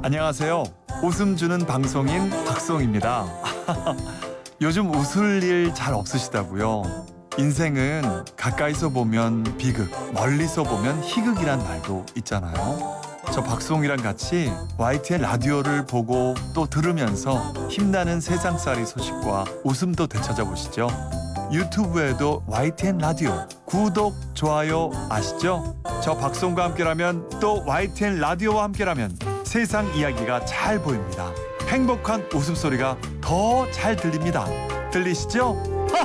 안녕하세요. 웃음 주는 방송인 박송입니다. 요즘 웃을 일 잘 없으시다고요? 인생은 가까이서 보면 비극, 멀리서 보면 희극이란 말도 있잖아요. 저 박송이랑 같이 YTN 라디오를 보고 또 들으면서 힘나는 세상살이 소식과 웃음도 되찾아보시죠. 유튜브에도 YTN 라디오 구독, 좋아요 아시죠? 저 박송과 함께라면 또 YTN 라디오와 함께라면 세상 이야기가 잘 보입니다. 행복한 웃음소리가 더 잘 들립니다. 들리시죠?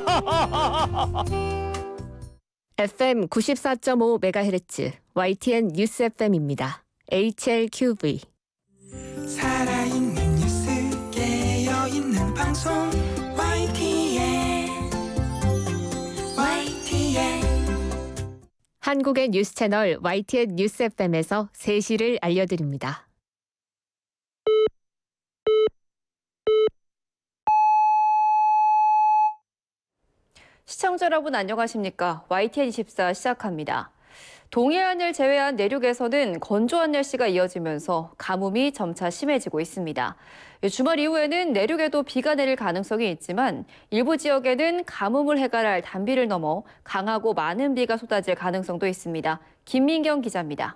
FM 94.5MHz YTN 뉴스 FM입니다. HLQV. 살아있는 뉴스 깨어있는 방송 YTN 한국의 뉴스 채널 YTN 뉴스 FM에서 3시를 알려드립니다. 시청자 여러분 안녕하십니까? YTN24 시작합니다. 동해안을 제외한 내륙에서는 건조한 날씨가 이어지면서 가뭄이 점차 심해지고 있습니다. 주말 이후에는 내륙에도 비가 내릴 가능성이 있지만 일부 지역에는 가뭄을 해결할 단비를 넘어 강하고 많은 비가 쏟아질 가능성도 있습니다. 김민경 기자입니다.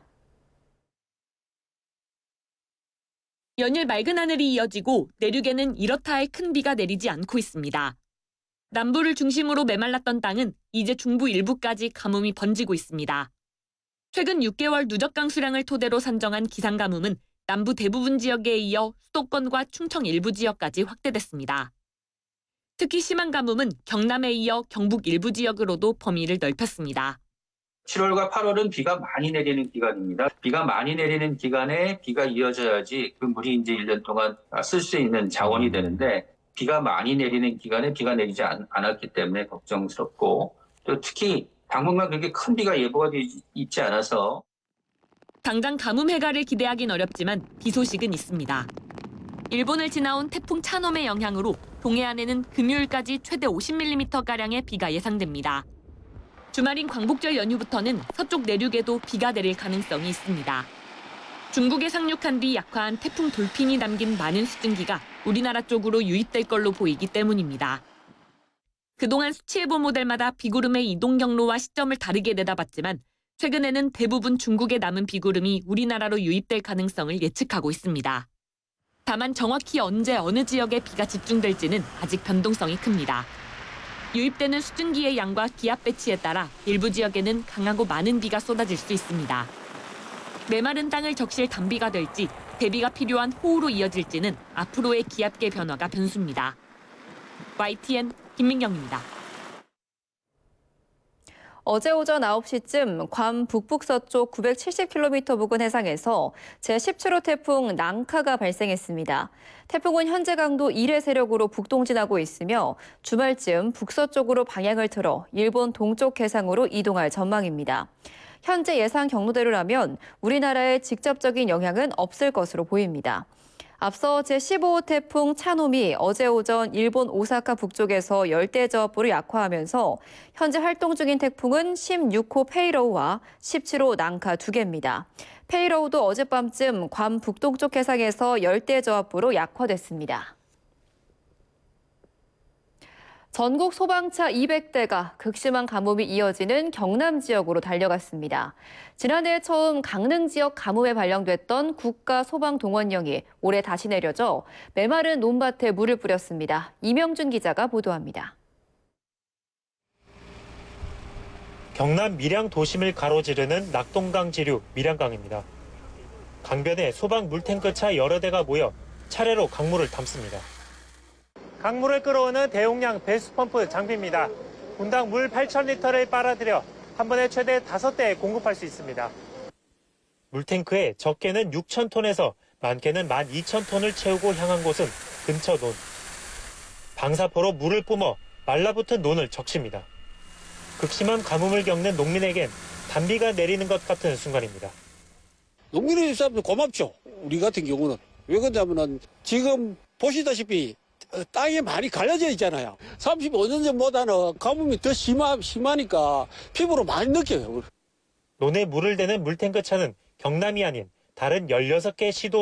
연일 맑은 하늘이 이어지고 내륙에는 이렇다 할 큰 비가 내리지 않고 있습니다. 남부를 중심으로 메말랐던 땅은 이제 중부 일부까지 가뭄이 번지고 있습니다. 최근 6개월 누적강 수량을 토대로 산정한 기상가뭄은 남부 대부분 지역에 이어 수도권과 충청 일부 지역까지 확대됐습니다. 특히 심한 가뭄은 경남에 이어 경북 일부 지역으로도 범위를 넓혔습니다. 7월과 8월은 비가 많이 내리는 기간입니다. 비가 많이 내리는 기간에 비가 이어져야지 그 물이 이제 1년 동안 쓸 수 있는 자원이 되는데 비가 많이 내리는 기간에 비가 내리지 않았기 때문에 걱정스럽고 또 특히 당분간 그렇게 큰 비가 예보가 되지 있지 않아서 당장 가뭄 해갈을 기대하긴 어렵지만 비 소식은 있습니다. 일본을 지나온 태풍 차놈의 영향으로 동해안에는 금요일까지 최대 50mm가량의 비가 예상됩니다. 주말인 광복절 연휴부터는 서쪽 내륙에도 비가 내릴 가능성이 있습니다. 중국에 상륙한 뒤 약화한 태풍 돌핀이 남긴 많은 수증기가 우리나라 쪽으로 유입될 걸로 보이기 때문입니다. 그동안 수치예보 모델마다 비구름의 이동 경로와 시점을 다르게 내다봤지만 최근에는 대부분 중국에 남은 비구름이 우리나라로 유입될 가능성을 예측하고 있습니다. 다만 정확히 언제 어느 지역에 비가 집중될지는 아직 변동성이 큽니다. 유입되는 수증기의 양과 기압 배치에 따라 일부 지역에는 강하고 많은 비가 쏟아질 수 있습니다. 메마른 땅을 적실 단비가 될지 대비가 필요한 호우로 이어질지는 앞으로의 기압계 변화가 변수입니다. YTN 김민경입니다. 어제 오전 9시쯤 괌 북북서쪽 970km 부근 해상에서 제17호 태풍 낭카가 발생했습니다. 태풍은 현재 강도 1의 세력으로 북동진하고 있으며 주말쯤 북서쪽으로 방향을 틀어 일본 동쪽 해상으로 이동할 전망입니다. 현재 예상 경로대로라면 우리나라에 직접적인 영향은 없을 것으로 보입니다. 앞서 제15호 태풍 차놈이 어제 오전 일본 오사카 북쪽에서 열대저압부로 약화하면서 현재 활동 중인 태풍은 16호 페이로우와 17호 낭카 2개입니다. 페이로우도 어젯밤쯤 괌 북동쪽 해상에서 열대저압부로 약화됐습니다. 전국 소방차 200대가 극심한 가뭄이 이어지는 경남 지역으로 달려갔습니다. 지난해 처음 강릉 지역 가뭄에 발령됐던 국가소방동원령이 올해 다시 내려져 메마른 논밭에 물을 뿌렸습니다. 이명준 기자가 보도합니다. 경남 밀양 도심을 가로지르는 낙동강 지류 밀양강입니다. 강변에 소방 물탱크차 여러 대가 모여 차례로 강물을 담습니다. 강물을 끌어오는 대용량 배수펌프 장비입니다. 분당 물 8,000리터를 빨아들여 한 번에 최대 5대에 공급할 수 있습니다. 물탱크에 적게는 6,000톤에서 많게는 12,000톤을 채우고 향한 곳은 근처 논. 방사포로 물을 뿜어 말라붙은 논을 적십니다. 극심한 가뭄을 겪는 농민에겐 단비가 내리는 것 같은 순간입니다. 농민의 입장에서 고맙죠. 우리 같은 경우는. 왜 그러냐면은 지금 보시다시피 땅이 많이 갈라져 있잖아요. 35년 전보다는 가뭄이 더 심하니까 피부로 많이 느껴요. 논에 물을 대는 물탱크 차는 경남이 아닌 다른 16개 시도